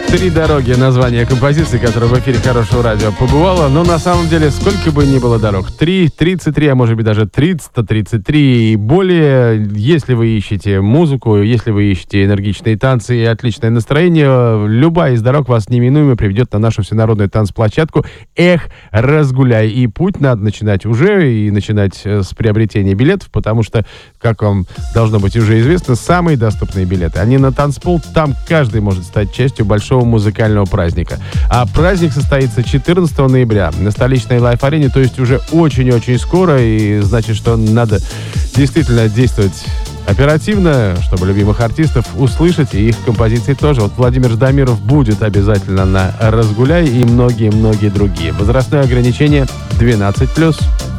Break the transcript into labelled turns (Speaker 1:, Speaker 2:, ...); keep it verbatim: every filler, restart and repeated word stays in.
Speaker 1: «Три дороги» — название композиции, которая в эфире Хорошего радио побывала. Но на самом деле, сколько бы ни было дорог, три, тридцать три, а может быть даже триста тридцать три и более. Если вы ищете музыку, если вы ищете энергичные танцы и отличное настроение, любая из дорог вас неминуемо приведет на нашу всенародную танцплощадку «Эх, разгуляй». И путь надо начинать уже, и начинать с приобретения билетов, потому что, как вам должно быть уже известно, самые доступные билеты. Они на танцпол, там каждый может стать частью большого музыкального праздника. А праздник состоится четырнадцатого ноября на столичной Лайф-арене, то есть уже очень-очень скоро, и значит, что надо действительно действовать оперативно, чтобы любимых артистов услышать, и их композиции тоже. Вот Владимир Ждамиров будет обязательно на «Разгуляй» и многие-многие другие. Возрастное ограничение двенадцать плюс.